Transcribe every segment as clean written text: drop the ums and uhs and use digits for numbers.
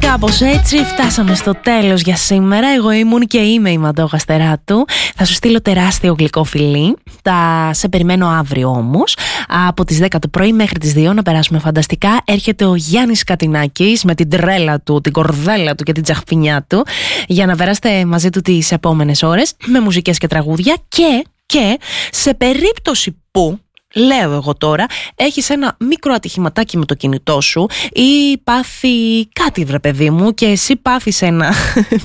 Κάπως έτσι φτάσαμε στο τέλος για σήμερα. Εγώ ήμουν και είμαι η Μαντώ Γαστεράτου. Θα σου στείλω τεράστιο γλυκό φιλί. Θα σε περιμένω αύριο όμως από τις 10 το πρωί μέχρι τις 2 να περάσουμε φανταστικά. Έρχεται ο Γιάννης Κατινάκης με την τρέλα του, την κορδέλα του και την τσαχπινιά του για να περάσετε μαζί του τις επόμενες ώρες με μουσικές και τραγούδια και σε περίπτωση που, λέω εγώ τώρα, έχεις ένα μικρό ατυχηματάκι με το κινητό σου ή πάθει κάτι, βρε παιδί μου, και εσύ πάθεις ένα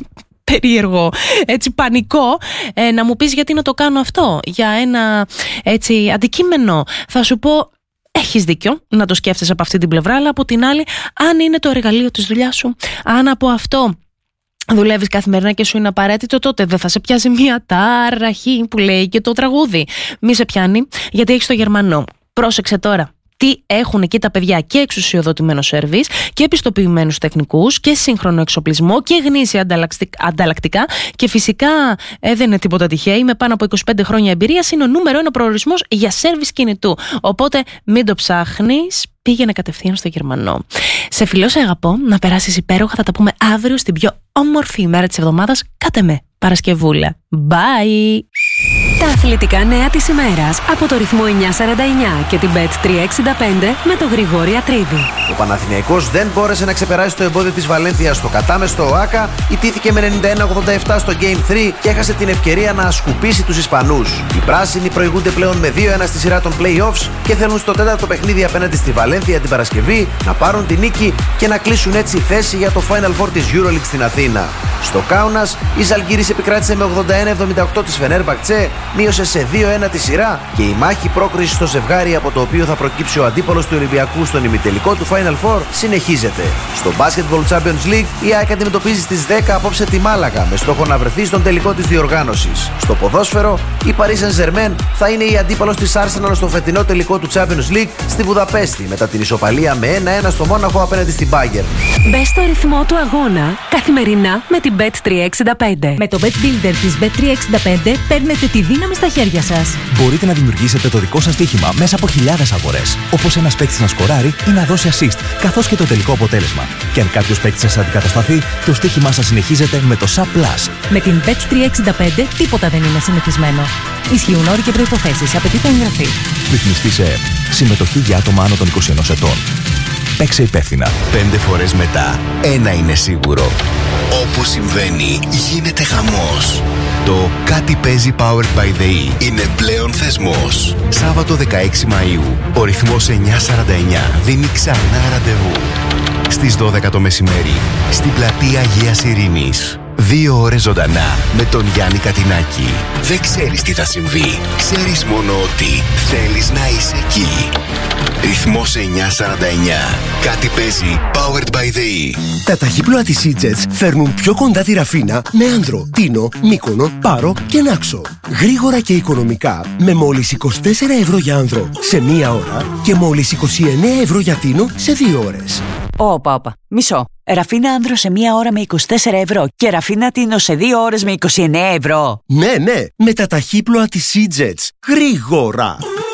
περίεργο έτσι πανικό, να μου πεις γιατί να το κάνω αυτό για ένα έτσι αντικείμενο. Θα σου πω, έχεις δίκιο να το σκέφτεσαι από αυτή την πλευρά, αλλά από την άλλη, αν είναι το εργαλείο της δουλειάς σου, αν από αυτό δουλεύεις καθημερινά και σου είναι απαραίτητο, τότε δεν θα σε πιάσει μια ταραχή που λέει και το τραγούδι. Μη σε πιάνει, γιατί έχεις το Γερμανό. Πρόσεξε τώρα. Τι έχουν εκεί τα παιδιά, και εξουσιοδοτημένο σερβίς και επιστοποιημένους τεχνικούς και σύγχρονο εξοπλισμό και γνήσια ανταλλακτικά και φυσικά δεν είναι τίποτα τυχαίοι, με πάνω από 25 χρόνια εμπειρίας είναι ο νούμερο 1 προορισμός για σέρβις κινητού. Οπότε μην το ψάχνεις, πήγαινε κατευθείαν στο Γερμανό. Σε φιλώ, σε αγαπώ, να περάσεις υπέροχα. Θα τα πούμε αύριο στην πιο όμορφη ημέρα της εβδομάδας. Κάτε με, Παρασκευούλα. Bye! Τα αθλητικά νέα της ημέρας από το ρυθμό 949 και την Bet365 με τον Γρηγόρη Ατρίδη. Ο Παναθηναϊκός δεν μπόρεσε να ξεπεράσει το εμπόδιο της Βαλένθιας στο κατάμεστο ΟΑΚΑ, ιτήθηκε με 91-87 στο Game 3 και έχασε την ευκαιρία να σκουπίσει τους Ισπανούς. Οι πράσινοι προηγούνται πλέον με 2-1 στη σειρά των play-offs και θέλουν στο τέταρτο παιχνίδι απέναντι στη Βαλένθια την Παρασκευή να πάρουν την νίκη και να κλείσουν έτσι θέση για το Final Four της EuroLeague στην Αθήνα. Στο Κάουνας, η Ζαλγκίρις επικράτησε με 81-78 της Φενέρμπαχτσε, μείωσε σε 2-1 τη σειρά και η μάχη πρόκρισης στο ζευγάρι από το οποίο θα προκύψει ο αντίπαλος του Ολυμπιακού στον ημιτελικό του Final Four συνεχίζεται. Στο Basketball Champions League, η ΑΕΚ αντιμετωπίζει στις 10 απόψε τη Μάλαγα με στόχο να βρεθεί στον τελικό της διοργάνωσης. Στο ποδόσφαιρο, η Paris Saint-Germain θα είναι η αντίπαλος της Arsenal στο φετινό τελικό του Champions League στη Βουδαπέστη μετά την ισοπαλία με 1-1 στο Μόναχο απέναντι στην Bayern. Μπες στο ρυθμό του αγώνα καθημερινά με την Bet365. Με το Bet Builder της Bet365 παίρνετε τη δύναμη στα χέρια σας. Μπορείτε να δημιουργήσετε το δικό σας στοίχημα μέσα από χιλιάδες αγορές. Όπως ένας παίκτης να σκοράρει ή να δώσει assist, καθώς και το τελικό αποτέλεσμα. Και αν κάποιος παίκτης σας αντικατασταθεί, το στοίχημά σας συνεχίζεται με το SAP+. Με την Bet365 τίποτα δεν είναι συνηθισμένο. Ισχύουν όροι και προϋποθέσεις. Απαιτείται εγγραφή. Ρυθμιστή σε ΕΕΠ. Συμμετοχή για άτομα άνω των 21 ετών. Παίξε υπεύθυνα. 5 φορές μετά, ένα είναι σίγουρο. Όπου συμβαίνει, γίνεται χαμός. Το Κάτι παίζει Powered by the E είναι πλέον θεσμός. Σάββατο 16 Μαΐου, ο ρυθμός 949 δίνει ξανά ραντεβού. Στις 12 το μεσημέρι, στην πλατεία Αγίας Ειρήνης. 2 ώρες ζωντανά με τον Γιάννη Κατινάκη. Δεν ξέρεις τι θα συμβεί. Ξέρεις μόνο ότι θέλεις να είσαι εκεί. Ρυθμός 949. Κάτι παίζει Powered by the E. Τα ταχύπλοα της E-Jets φέρνουν πιο κοντά τη Ραφίνα με Άνδρο, Τίνο, Μύκονο, Πάρο και Νάξο. Γρήγορα και οικονομικά με μόλις 24 ευρώ για Άνδρο σε 1 ώρα και μόλις 29 ευρώ για Τίνο σε 2 ώρες. Όπα, μισό. Ραφίνα Άνδρο σε 1 ώρα με 24 ευρώ και Ραφίνα Τίνο σε 2 ώρες με 29 ευρώ. Ναι, με τα ταχύπλοα της E-Jets. Γρήγορα.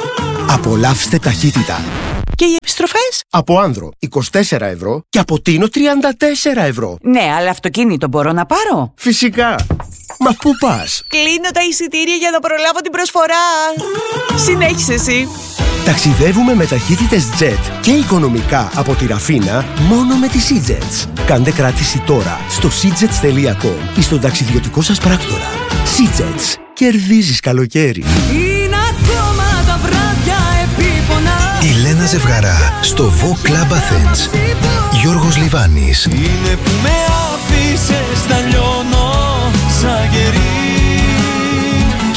Απολαύστε ταχύτητα. Και οι επιστροφές? Από Άνδρο 24 ευρώ και από Τίνο 34 ευρώ. Ναι, αλλά αυτοκίνητο μπορώ να πάρω? Φυσικά. Μα πού πας? Κλείνω τα εισιτήρια για να προλάβω την προσφορά. Συνέχισε εσύ. Ταξιδεύουμε με ταχύτητες jet και οικονομικά από τη Ραφίνα μόνο με τις E-Jets. Κάντε κράτηση τώρα στο seajets.com ή στον ταξιδιωτικό σας πράκτορα. E-Jets. Κερδίζεις καλοκαίρι. Είναι ακόμα τα βράδια επίπονα. Η Λένα Ζευγαρά στο Vogue Club Athens. Γιώργος Λιβάνης. Είναι που με άφησες να λιώσω.